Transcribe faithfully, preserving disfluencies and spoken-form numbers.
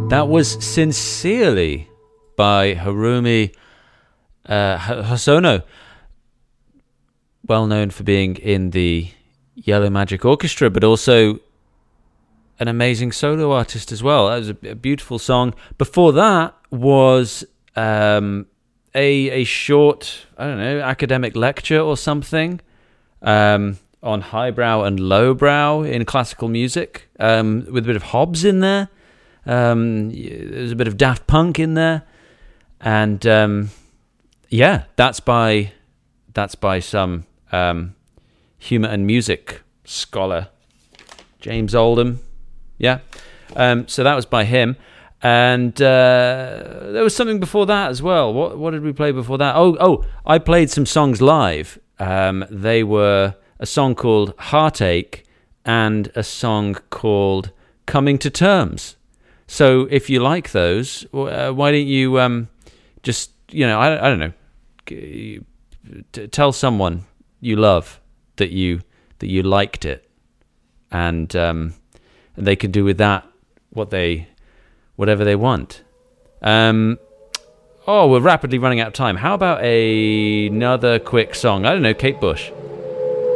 That was Sincerely by Harumi uh, Hosono, well known for being in the Yellow Magic Orchestra, but also an amazing solo artist as well. That was a, a beautiful song. Before that was um, a a short, I don't know, academic lecture or something um, on highbrow and lowbrow in classical music, um, with a bit of Hobbes in there. Um, there's a bit of Daft Punk in there, and um, yeah, that's by that's by some um, humour and music scholar, James Oldham. Yeah, um, so that was by him, and uh, there was something before that as well. What what did we play before that? Oh oh, I played some songs live. Um, they were a song called Heartache and a song called Coming to Terms. So if you like those, uh, why don't you um, just, you know, I, I don't know, g- t- tell someone you love that you that you liked it, and um, and they can do with that what they, whatever they want. Um, oh, we're rapidly running out of time. How about a, another quick song? I don't know, Kate Bush.